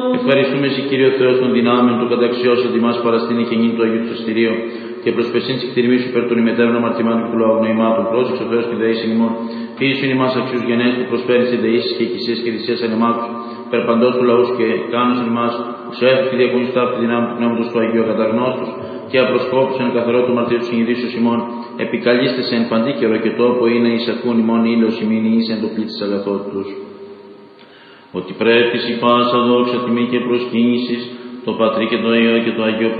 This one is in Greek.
Ευχαριστούμε σε Κύριο Θεός των δυνάμεων του καταξιώσαντι μας παραστήνει και νύν του Αγίου του Αστηρίου και προσπεσήν της κτηριμής σου υπέρ των ημετέρων αμαρτημάτων και του λαού γνωημάτων. Πρόσεξε ο Θεός και δεήσιν ημών. Φύσιν ημάς αξιούς γενναίες που προσφέρεις την δεήσεις και οικησίες και θυσίες ανεμάκους περ παντός του λαούς και κάνωσιν ημάς ους έφυγ και διακονιστά από τη δυνάμει του Πνεύματος του Αγίου ακαταγνώστους και απροσκόπους εν καθαρό του μαρτύρου συνειδήσεως ημών. Επικαλείστε σε εν παντή καιρό και τόπο είναι εισακούν ημών ήλιος ημίν εις εν το πλή της αγαθότητος. Ότι πρέπει η πάσα δόξα τιμή και προσκύνησης το Πατρί και το Υιό και το Αγίο